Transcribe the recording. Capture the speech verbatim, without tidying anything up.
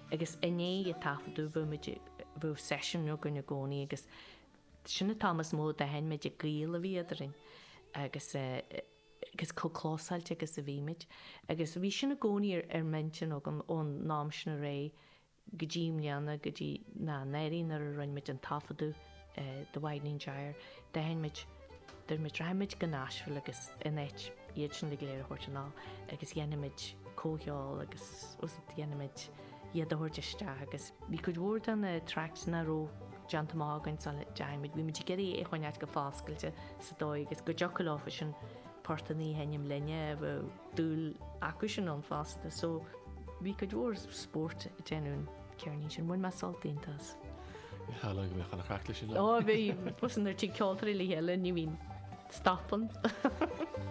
agus iné a tafaú bh session nó gunna gcónaí agus sinna Thomas mó a hen meid a gríal a bhíadaring agus agus cóclásáilte agus a bhíimiid. agus bhí sinna gcónaí ar mention agam ón nám sinna ré go ddím leanna go dtí ná néirín ar a roiinmid an tafaú do Widening Gyre de hen meid der mit raimid go Nashville agus in éit iad sin le léir hortaná agus dhéanaid cóheáil agus os dhéanaid iad a thuirteiste agus bhí go bhór an tracks na ró Jantamágan sa deimid bhí muid geirí é chuineart go fáscailte sa dóid agus go deochaláfa sin portaní henim linne bh dúil acu sin an fásta so bhí go bhór sport déanún cearní sin bhain me saltíntas. Hála go bheith chana chreachta sin le. Ó bhí busan ar tí ceoltarí le heile ní bhín stapan.